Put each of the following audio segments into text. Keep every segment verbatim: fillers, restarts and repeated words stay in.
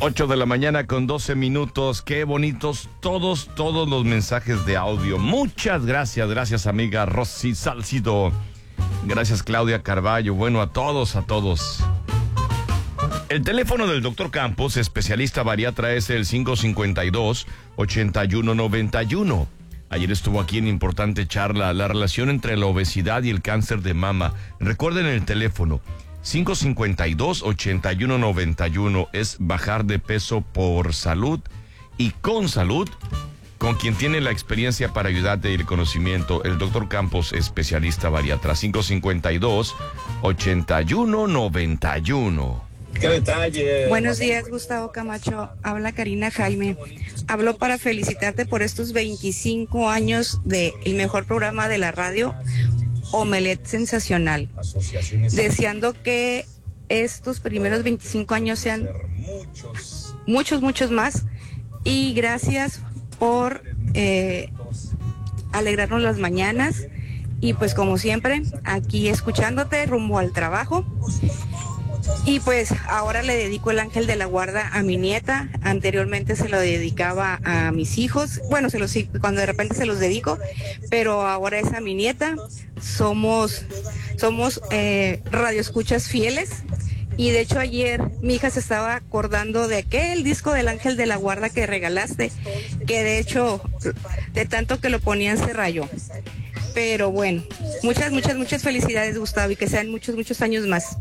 ocho de la mañana con doce minutos. Qué bonitos todos, todos los mensajes de audio. Muchas gracias, gracias amiga Rosy Salcido. Gracias Claudia Carballo. Bueno, a todos, a todos. El teléfono del doctor Campos, especialista bariatra, es el cinco cinco dos, ocho uno nueve uno. Ayer estuvo aquí en importante charla la relación entre la obesidad y el cáncer de mama. Recuerden el teléfono cinco cinco dos, ocho uno nueve uno. Es bajar de peso por salud y con salud, con quien tiene la experiencia para ayudarte y el conocimiento, el doctor Campos, especialista bariatra. Cinco cinco dos, ocho uno nueve uno. ¡Qué detalle! Buenos días, Gustavo Camacho. Habla Karina Jaime. Hablo para felicitarte por estos veinticinco años del mejor programa de la radio, Omelet Sensacional. Deseando que estos primeros veinticinco años sean muchos, muchos más. Y gracias por eh, alegrarnos las mañanas. Y pues como siempre, aquí escuchándote rumbo al trabajo. Y pues ahora le dedico el ángel de la guarda a mi nieta. Anteriormente se lo dedicaba a mis hijos. Bueno, se los, cuando de repente se los dedico, pero ahora es a mi nieta. Somos, somos eh, radioescuchas fieles. Y de hecho ayer mi hija se estaba acordando de aquel disco del ángel de la guarda que regalaste, que de hecho de tanto que lo ponían se rayó. Pero bueno, muchas, muchas, muchas felicidades, Gustavo, y que sean muchos, muchos años más.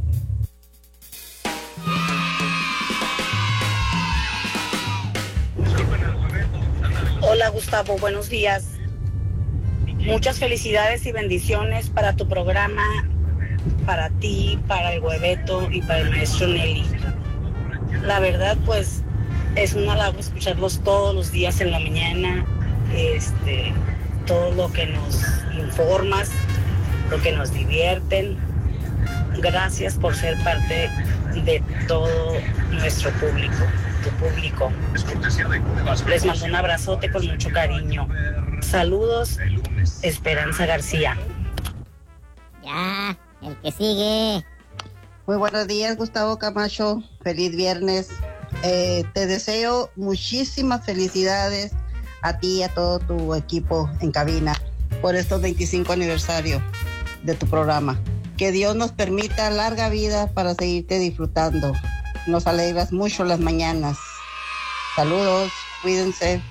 Hola Gustavo, buenos días. Muchas felicidades y bendiciones para tu programa, para ti, para el Hueveto y para el maestro Nelly. La verdad, pues, es un halago escucharlos todos los días en la mañana, este, todo lo que nos informas, lo que nos divierten. Gracias por ser parte de todo nuestro público, tu público. Les mando un abrazote con mucho cariño. Saludos, Esperanza García. Ya, el que sigue. Muy buenos días, Gustavo Camacho. Feliz viernes. Eh, te deseo muchísimas felicidades a ti y a todo tu equipo en cabina por estos veinticinco aniversario de tu programa. Que Dios nos permita larga vida para seguirte disfrutando. Nos alegras mucho las mañanas. Saludos, cuídense.